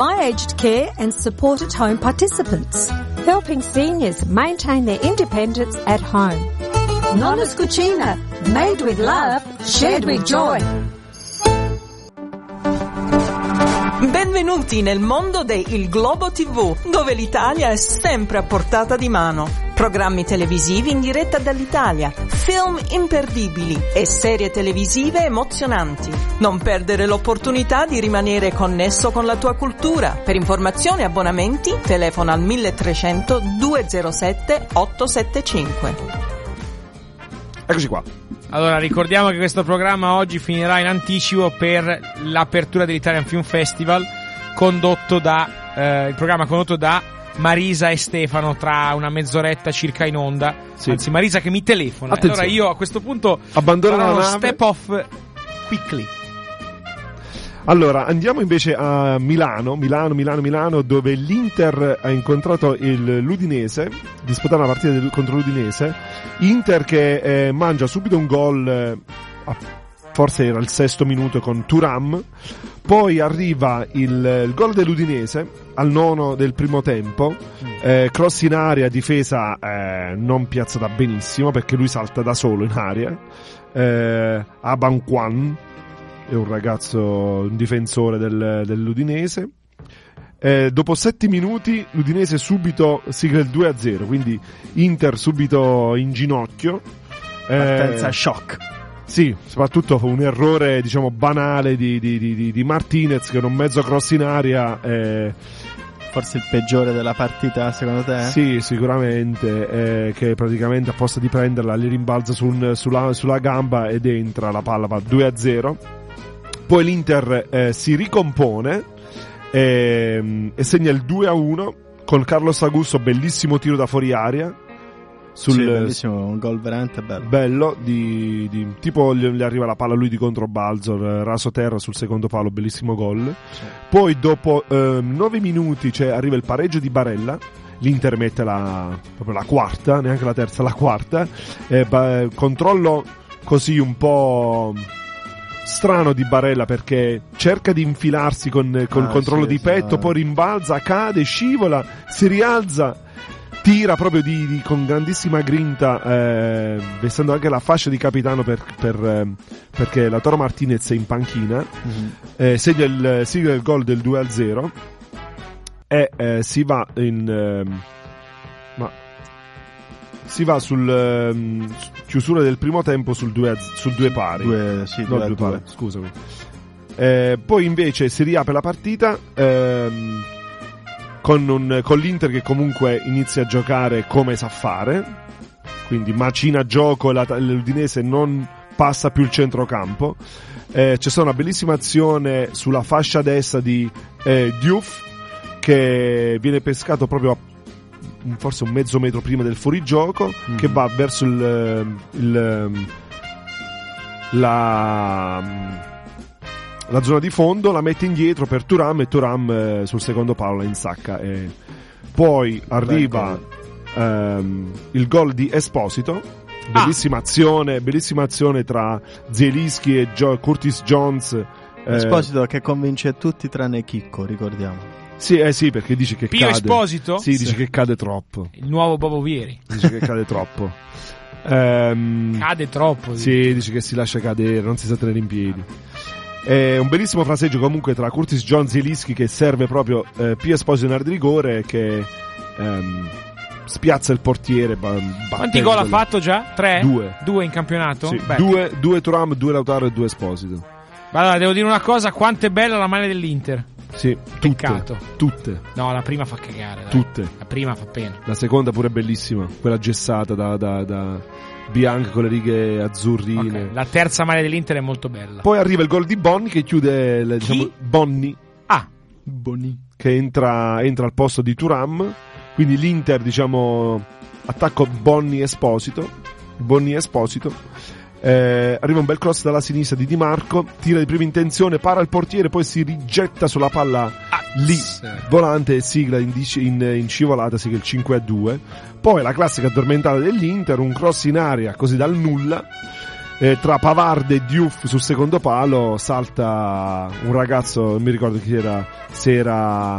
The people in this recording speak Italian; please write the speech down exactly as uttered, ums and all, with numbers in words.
aged care and supported home participants, helping seniors maintain their independence at home. Nonna's Cucina, made with love, shared with joy. Benvenuti nel mondo di Il Globo tivù, dove l'Italia è sempre a portata di mano. Programmi televisivi in diretta dall'Italia, film imperdibili e serie televisive emozionanti. Non perdere l'opportunità di rimanere connesso con la tua cultura. Per informazioni e abbonamenti telefona al milletrecento duecentosette ottocentosettantacinque. Eccoci qua. Allora, ricordiamo che questo programma oggi finirà in anticipo per l'apertura dell'Italian Film Festival, condotto da eh, il programma condotto da Marisa e Stefano tra una mezz'oretta circa in onda. Sì. Anzi, Marisa che mi telefona. Attenzione. Allora io a questo punto abbandono farò la uno nave. Step off quickly. Allora, andiamo invece a Milano, Milano, Milano, Milano, dove l'Inter ha incontrato il l'Udinese, disputare una partita contro l'Udinese. Inter che eh, mangia subito un gol, eh, forse era il sesto minuto con Thuram, poi arriva il, il gol dell'Udinese al nono del primo tempo, eh, cross in area, difesa eh, non piazzata benissimo perché lui salta da solo in area, eh, Abanquan è un ragazzo, un difensore del, dell'Udinese. Eh, dopo sette minuti l'Udinese subito sigla il due a zero, quindi Inter subito in ginocchio. Partenza eh, shock. Sì, soprattutto un errore diciamo banale di, di, di, di Martinez che con un mezzo cross in aria. Eh, Forse il peggiore della partita secondo te? Sì, sicuramente, eh, che praticamente a posto di prenderla li rimbalza su un, sulla, sulla gamba ed entra, la palla va due a zero. Poi l'Inter eh, si ricompone e, e segna il due a uno con Carlos Augusto, bellissimo tiro da fuori aria. Sul, sì, bellissimo, un gol veramente bello. Bello, di, di, tipo gli, gli arriva la palla a lui di controbalzo, raso terra sul secondo palo, bellissimo gol. Sì. Poi dopo eh, nove minuti cioè, arriva il pareggio di Barella. L'Inter mette la, proprio la quarta, neanche la terza, la quarta. Eh, ba, controllo così un po' strano di Barella perché cerca di infilarsi con, con ah, il controllo sì, di petto, sì, poi rimbalza, cade, scivola, si rialza, tira proprio di, di, con grandissima grinta, eh, vestendo anche la fascia di capitano per, per, eh, perché la Toro Martinez è in panchina. Mm-hmm. eh, segna il, sigla il gol del due a zero e eh, si va in eh, ma si va sul eh, chiusura del primo tempo sul due sul due pari. Due, sì, no, due due due. Pari, scusami. Eh, poi invece si riapre la partita ehm, con, un, con l'Inter che comunque inizia a giocare come sa fare, quindi macina gioco, la, l'Udinese non passa più il centrocampo. Eh, c'è stata una bellissima azione sulla fascia destra di eh, Diouf che viene pescato proprio a forse un mezzo metro prima del fuorigioco, mm. che va verso il, il la la zona di fondo, la mette indietro per Thuram e Thuram eh, sul secondo palo la insacca e poi arriva ehm, il gol di Esposito, bellissima ah. azione bellissima azione tra Zielinski e jo- Curtis Jones. eh, Esposito che convince tutti tranne Chicco, ricordiamo. Sì, eh sì, perché dice che Pio cade. Esposito? Sì, sì, dice che cade troppo. Il nuovo Bobo Vieri. Dice che cade troppo. Ehm, cade troppo. Sì, dice. dice che si lascia cadere, non si sa tenere in piedi. È un bellissimo fraseggio comunque tra Curtis Jones e Zielinski che serve proprio eh, Pio Esposito in area di rigore che ehm, spiazza il portiere. Ba- Quanti gol ha fatto già? Tre? Due. Due in campionato? Sì, due, due Thuram, due Lautaro e due Esposito. Ma allora, devo dire una cosa, quanto è bella la maglia dell'Inter. Sì, peccato. Tutte. No, la prima fa cagare. Dai. Tutte. La prima fa pena. La seconda pure è bellissima, quella gessata da, da, da bianca con le righe azzurrine. Okay. La terza maglia dell'Inter è molto bella. Poi arriva il gol di Bonni che chiude le, diciamo, Bonni. Ah, Bonni che entra, entra al posto di Thuram. Quindi l'Inter, diciamo, attacco Bonni Esposito. Bonni Esposito. Eh, arriva un bel cross dalla sinistra di Di Marco, tira di prima intenzione, para il portiere, poi si rigetta sulla palla ah, lì, sì. volante e sigla in, in, in scivolata, sigla il cinque a due. Poi la classica addormentata dell'Inter, un cross in aria così dal nulla, eh, tra Pavard e Diouf sul secondo palo salta un ragazzo, non mi ricordo chi era, se era